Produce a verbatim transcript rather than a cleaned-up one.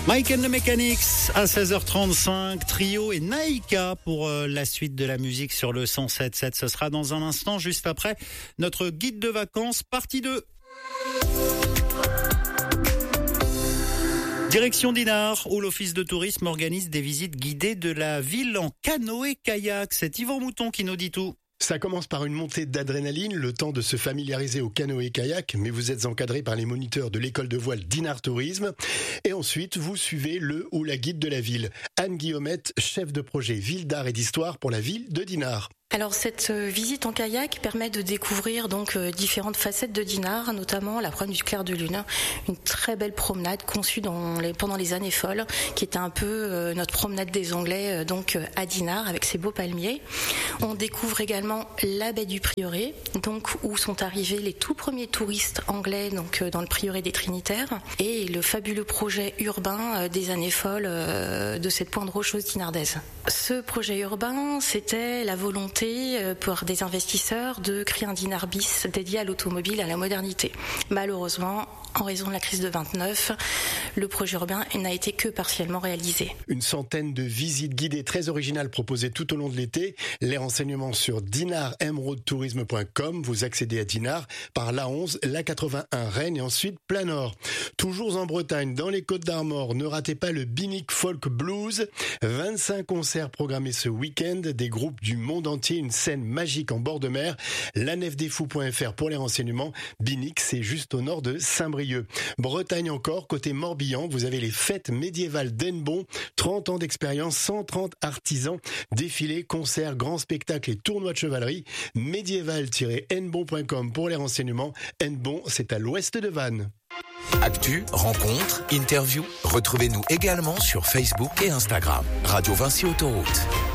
Mike and the Mechanics à seize heures trente-cinq, Trio et Naïka pour euh, la suite de la musique sur le cent sept virgule sept. Ce sera dans un instant, juste après notre guide de vacances, partie deux. Direction Dinard, où l'office de tourisme organise des visites guidées de la ville en canoë-kayak. C'est Yvan Mouton qui nous dit tout. Ça commence par une montée d'adrénaline, le temps de se familiariser au canoë-kayak, mais vous êtes encadré par les moniteurs de l'école de voile Dinard Tourisme. Et ensuite, vous suivez le ou la guide de la ville, Anne Guillaumette, chef de projet ville d'art et d'histoire pour la ville de Dinard. Alors cette visite en kayak permet de découvrir donc différentes facettes de Dinard, notamment la promenade du clair de lune, une très belle promenade conçue dans les, pendant les années folles, qui était un peu euh, notre promenade des Anglais, euh, donc à Dinard avec ses beaux palmiers. On découvre également la baie du Prieuré, donc où sont arrivés les tout premiers touristes anglais, donc euh, dans le Prieuré des Trinitaires, et le fabuleux projet urbain euh, des années folles euh, de cette pointe rocheuse dinardaise. Ce projet urbain, c'était la volonté pour des investisseurs de créer un Dinard bis dédié à l'automobile et à la modernité. Malheureusement, en raison de la crise de vingt-neuf, le projet urbain n'a été que partiellement réalisé. Une centaine de visites guidées très originales proposées tout au long de l'été. Les renseignements sur dinard emerald tourisme point com. Vous accédez à Dinard par l'A onze, l'A quatre-vingt-un Rennes et ensuite plein nord. Toujours en Bretagne, dans les Côtes d'Armor, ne ratez pas le Binic Folk Blues. vingt-cinq concerts programmés ce week-end, des groupes du monde entier, une scène magique en bord de mer. la nef des fous point f r pour les renseignements. Binic, c'est juste au nord de Saint-Brieuc. Bretagne encore, côté Morbihan, vous avez les fêtes médiévales d'Hennebon. trente ans d'expérience, cent trente artisans, défilés, concerts, grands spectacles et tournois de chevalerie. médiéval tiret hennebon point com pour les renseignements. Hennebon, c'est à l'ouest de Vannes. Actu, rencontres, interviews, retrouvez-nous également sur Facebook et Instagram. Radio Vinci Autoroute.